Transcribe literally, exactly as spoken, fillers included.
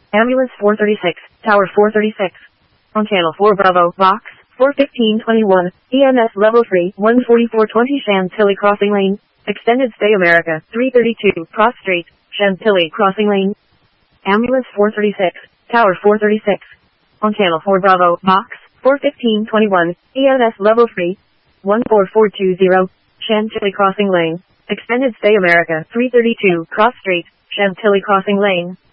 Ambulance four thirty-six, Tower four thirty-six. On Channel four Bravo, Box, four fifteen twenty-one, E M S Level three, one forty-four twenty Chantilly Crossing Lane. Extended Stay America, three thirty-two, Cross Street, Chantilly Crossing Lane. Ambulance four thirty-six, Tower four thirty-six. On Channel four Bravo, Box, four fifteen twenty-one, E M S Level three, one four four two zero, Chantilly Crossing Lane. Extended Stay America, three thirty-two, Cross Street, Chantilly Crossing Lane.